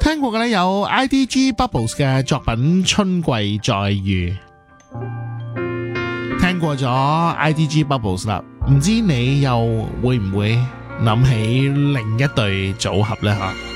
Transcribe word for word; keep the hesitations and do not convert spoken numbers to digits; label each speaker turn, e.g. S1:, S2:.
S1: 聽過嘅呢有 I D G Bubbles 嘅作品《春季再遇》，聽過咗 I D G Bubbles 啦，唔知你又會唔會諗起另一對組合呢？吓？